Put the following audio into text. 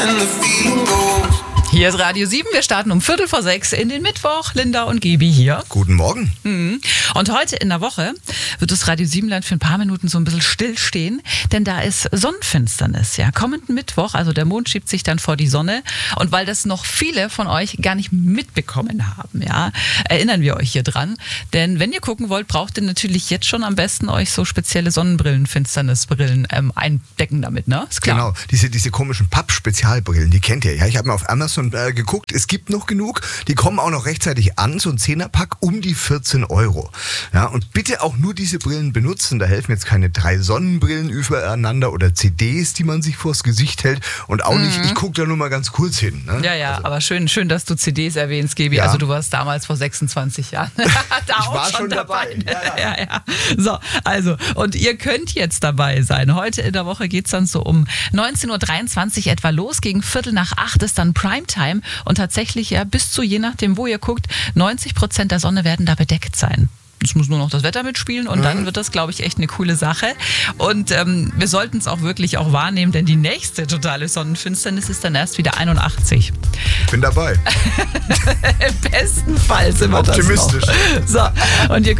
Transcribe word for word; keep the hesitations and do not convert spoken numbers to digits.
Hier ist Radio sieben, wir starten um Viertel vor sechs in den Mittwoch. Linda und Gebi hier. Guten Morgen. Mhm. Und heute in der Woche wird das Radio sieben-Land für ein paar Minuten so ein bisschen stillstehen, denn da ist Sonnenfinsternis. Ja, kommenden Mittwoch, also der Mond schiebt sich dann vor die Sonne. Und weil das noch viele von euch gar nicht mitbekommen haben, ja, erinnern wir euch hier dran. Denn wenn ihr gucken wollt, braucht ihr natürlich jetzt schon am besten euch so spezielle Sonnenbrillen, Finsternisbrillen ähm, eindecken damit, ne? Ist klar. Genau, diese, diese komischen Papp-Spezialbrillen, die kennt ihr. Ja, ich habe mir auf Amazon äh, geguckt, es gibt noch genug. Die kommen auch noch rechtzeitig an, so ein Zehnerpack um die vierzehn Euro. Ja, und bitte auch nur diese Brillen benutzen. Da helfen jetzt keine drei Sonnenbrillen übereinander oder C Ds, die man sich vors Gesicht hält. Und auch nicht, mhm. ich gucke da nur mal ganz kurz hin. Ne? Ja, ja, also. aber schön, schön, dass du C Ds erwähnst, Gebi. Ja. Also du warst damals vor sechsundzwanzig Jahren. da ich auch war schon, schon dabei. dabei. Ja, ja. Ja, ja. So, also, und ihr könnt jetzt dabei sein. Heute in der Woche geht es dann so um neunzehn Uhr dreiundzwanzig etwa los. Gegen Viertel nach acht ist dann Primetime. Und tatsächlich, ja, bis zu, je nachdem, wo ihr guckt, neunzig Prozent der Sonne werden da bedeckt sein. Es muss nur noch das Wetter mitspielen und dann wird das, glaube ich, echt eine coole Sache. Und ähm, wir sollten es auch wirklich auch wahrnehmen, denn die nächste totale Sonnenfinsternis ist dann erst wieder einundachtzig. Bin dabei. Im besten Fall sind wir das noch. Optimistisch. So, und ihr könnt